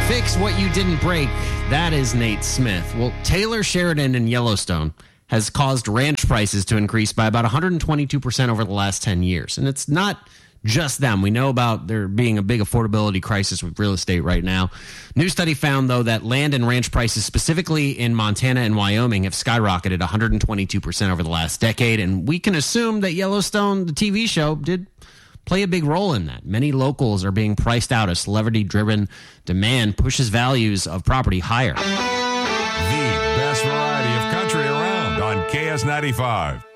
Fix what you didn't break. That is Nate Smith. Well, Taylor Sheridan in Yellowstone has caused ranch prices to increase by about 122% over the last 10 years. And it's not just them. We know about there being a big affordability crisis with real estate right now. New study found, though, that land and ranch prices, specifically in Montana and Wyoming, have skyrocketed 122% over the last decade. And we can assume that Yellowstone, the TV show, did play a big role in that. Many locals are being priced out as celebrity-driven demand pushes values of property higher. The best variety of country around on KS95.